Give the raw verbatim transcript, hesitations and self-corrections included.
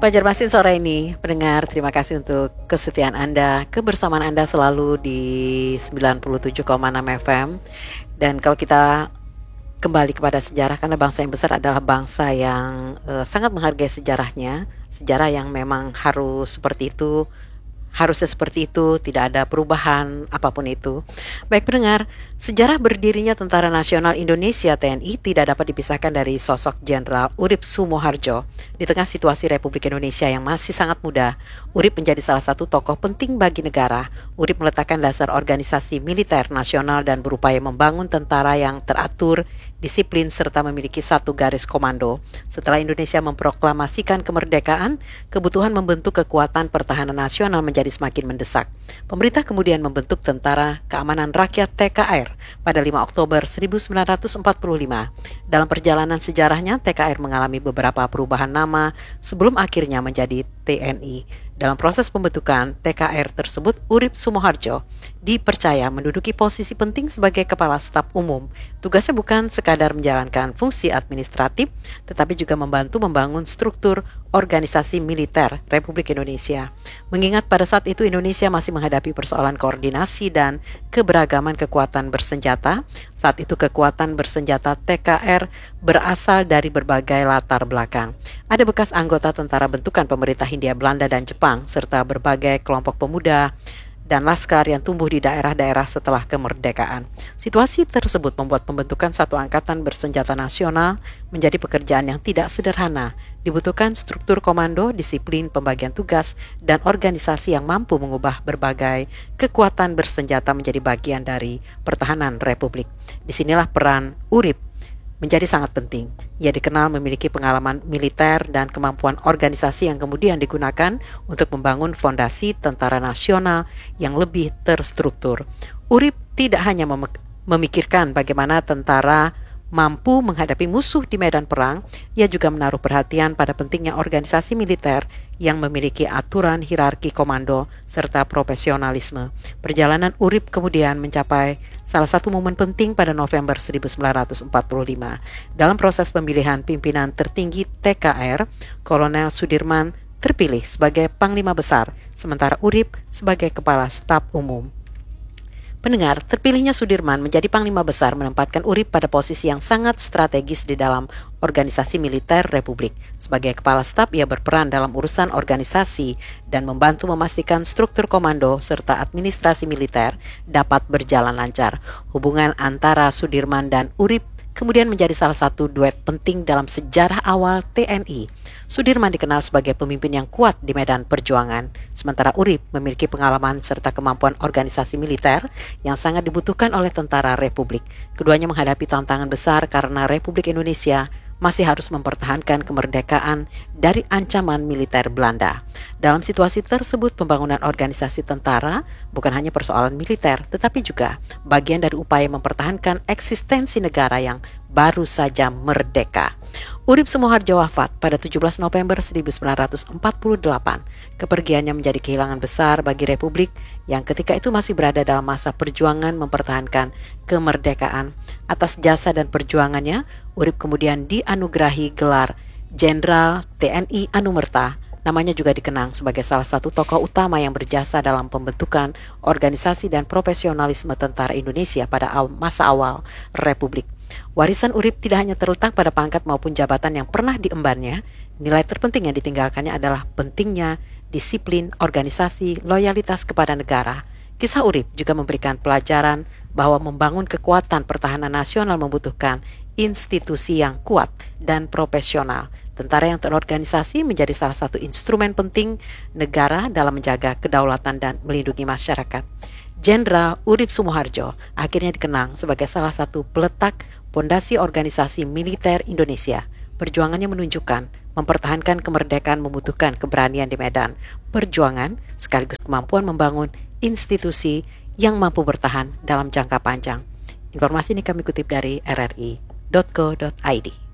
Banjarmasin sore ini, pendengar, terima kasih untuk kesetiaan Anda, kebersamaan Anda selalu di sembilan puluh tujuh koma enam F M. Dan kalau kita kembali kepada sejarah, karena bangsa yang besar adalah bangsa yang uh, sangat menghargai sejarahnya, sejarah yang memang harus seperti itu, harusnya seperti itu, tidak ada perubahan apapun itu. Baik pendengar, sejarah berdirinya Tentara Nasional Indonesia T N I tidak dapat dipisahkan dari sosok Jenderal Urip Sumoharjo. Di tengah situasi Republik Indonesia yang masih sangat muda, Urip menjadi salah satu tokoh penting bagi negara. Urip meletakkan dasar organisasi militer nasional dan berupaya membangun tentara yang teratur, disiplin, serta memiliki satu garis komando. Setelah Indonesia memproklamasikan kemerdekaan, kebutuhan membentuk kekuatan pertahanan nasional menjadi semakin mendesak. Pemerintah kemudian membentuk Tentara Keamanan Rakyat T K R pada lima Oktober seribu sembilan ratus empat puluh lima. Dalam perjalanan sejarahnya, T K R mengalami beberapa perubahan nama sebelum akhirnya menjadi T N I. Dalam proses pembentukan T K R tersebut, Urip Sumoharjo dipercaya menduduki posisi penting sebagai Kepala Staf Umum. Tugasnya bukan sekadar menjalankan fungsi administratif, tetapi juga membantu membangun struktur organisasi militer Republik Indonesia. Mengingat pada saat itu Indonesia masih menghadapi persoalan koordinasi dan keberagaman kekuatan bersenjata, saat itu kekuatan bersenjata T K R berasal dari berbagai latar belakang. Ada bekas anggota tentara bentukan pemerintah Hindia Belanda dan Jepang, serta berbagai kelompok pemuda dan laskar yang tumbuh di daerah-daerah setelah kemerdekaan. Situasi tersebut membuat pembentukan satu angkatan bersenjata nasional menjadi pekerjaan yang tidak sederhana. Dibutuhkan struktur komando, disiplin, pembagian tugas, dan organisasi yang mampu mengubah berbagai kekuatan bersenjata menjadi bagian dari pertahanan Republik. Disinilah peran Urip menjadi sangat penting. Ia dikenal memiliki pengalaman militer dan kemampuan organisasi yang kemudian digunakan untuk membangun fondasi tentara nasional yang lebih terstruktur. Urip tidak hanya mem- memikirkan bagaimana tentara mampu menghadapi musuh di medan perang, ia juga menaruh perhatian pada pentingnya organisasi militer yang memiliki aturan hierarki komando serta profesionalisme. Perjalanan Urip kemudian mencapai salah satu momen penting pada November seribu sembilan ratus empat puluh lima. Dalam proses pemilihan pimpinan tertinggi T K R, Kolonel Sudirman terpilih sebagai Panglima Besar, sementara Urip sebagai Kepala Staf Umum. Pendengar, terpilihnya Sudirman menjadi Panglima Besar menempatkan Urip pada posisi yang sangat strategis di dalam organisasi militer Republik. Sebagai Kepala Staf, ia berperan dalam urusan organisasi dan membantu memastikan struktur komando serta administrasi militer dapat berjalan lancar. Hubungan antara Sudirman dan Urip kemudian menjadi salah satu duet penting dalam sejarah awal T N I. Sudirman dikenal sebagai pemimpin yang kuat di medan perjuangan, sementara Urip memiliki pengalaman serta kemampuan organisasi militer yang sangat dibutuhkan oleh tentara Republik. Keduanya menghadapi tantangan besar karena Republik Indonesia masih harus mempertahankan kemerdekaan dari ancaman militer Belanda. Dalam situasi tersebut, pembangunan organisasi tentara bukan hanya persoalan militer, tetapi juga bagian dari upaya mempertahankan eksistensi negara yang baru saja merdeka. Urip Sumoharjo wafat pada tujuh belas November seribu sembilan ratus empat puluh delapan. Kepergiannya menjadi kehilangan besar bagi Republik yang ketika itu masih berada dalam masa perjuangan mempertahankan kemerdekaan. Atas jasa dan perjuangannya, Urip kemudian dianugerahi gelar Jenderal T N I Anumerta. Namanya juga dikenang sebagai salah satu tokoh utama yang berjasa dalam pembentukan organisasi dan profesionalisme tentara Indonesia pada masa awal Republik. Warisan Urip tidak hanya terletak pada pangkat maupun jabatan yang pernah diembannya, nilai terpenting yang ditinggalkannya adalah pentingnya disiplin, organisasi, loyalitas kepada negara. Kisah Urip juga memberikan pelajaran bahwa membangun kekuatan pertahanan nasional membutuhkan institusi yang kuat dan profesional. Tentara yang terorganisasi menjadi salah satu instrumen penting negara dalam menjaga kedaulatan dan melindungi masyarakat. Jenderal Urip Sumoharjo akhirnya dikenang sebagai salah satu peletak pondasi organisasi militer Indonesia. Perjuangannya menunjukkan mempertahankan kemerdekaan membutuhkan keberanian di medan perjuangan sekaligus kemampuan membangun institusi yang mampu bertahan dalam jangka panjang. Informasi ini kami kutip dari r r i dot co dot i d.